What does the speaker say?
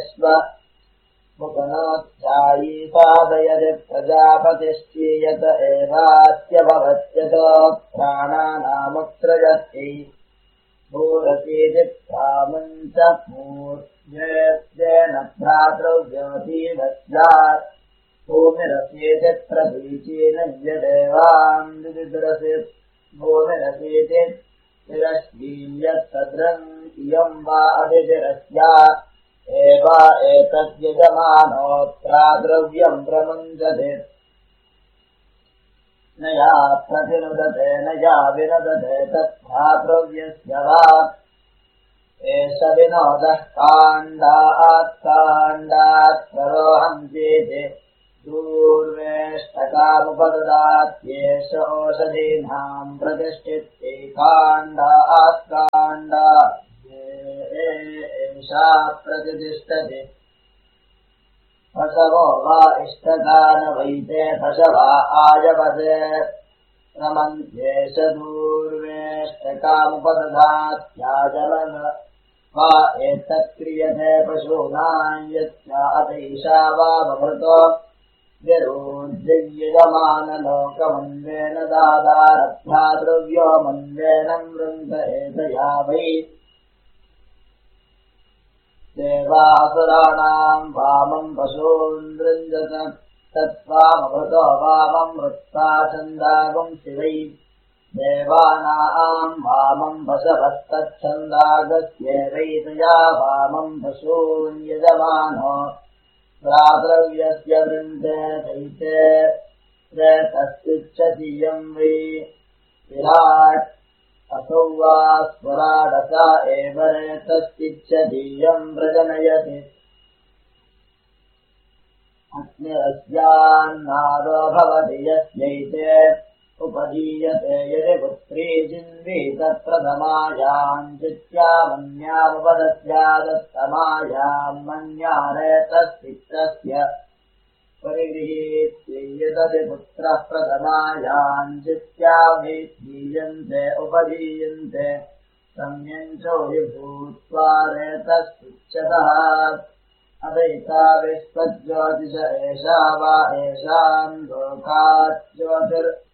स्व मुखनोऽध्यायी साधयति प्रजापतिश्चीयत एवात्यभवत्यतो प्राणानामुत्सृजति भूरसीति प्रामुञ्च मूर्ध्येन भ्रातृव्यवतीवस्यात् भूमिरसीति प्रतीचीन यदेवान् दिदिद्रसीत् भूमिरसीति तिरश्चीयत्तद्रन् इयम् वा अदितिरस्या एवा एतद्यजमानोऽत्राद्रव्यम् प्रमुञ्चते न या प्रतिनुदते न या विनुदते तद्भ्रातृव्यस्य वा एष विनोदः काण्डात् प्ररोहम् चेति दूर्वेष्टकामुपददात्येष ओषधीनाम् प्रतिष्ठिते काण्डात् एषा प्रतिष्ठते पशवो वा इष्टकान वैते पशवा आयवते रमन्त्येष दूर्वेष्टकामुपददात्याजमन वा एतत्क्रियते पशूनाम् यच्चातैषा वा बभृतो विरोध्ययमानलोकमन्वेन दादारभ्रातृव्यो मन्वेन वृन्द एतया वै देवासुराणाम् वामम् पशून् वृञ्जत तत्त्वामभृतो वामम् वृत्ता छन्दागम् शिवै देवानाम् वामम् पशवस्तच्छन्दागस्येवैतया वामम् पशून् यजमानो भ्रातृव्यस्य वृन्दे दैते प्रेतस्तिच्छतीयम् वै विराट् असौ वा स्वराडसा एव रेतस्तिच्छतीयम् प्रजनयति अग्निरस्यान्नादो भवति यस्यैते उपदीयते यदि पुत्री जिन्वी तत्प्रथमायाम् चित्यामन्यामुपदस्यादत्तमायाम् मन्यारेतस्तिच्छस्य परिगृहीत्येतदि पुत्रः प्रथमायाम् चित्याभिधीयन्ते उपदीयन्ते सम्यञ्चो विभूत्वा रेतस्तिच्छतः अदैता विश्वज्योतिष एषा वा एषाम् लोकात् ज्योतिर्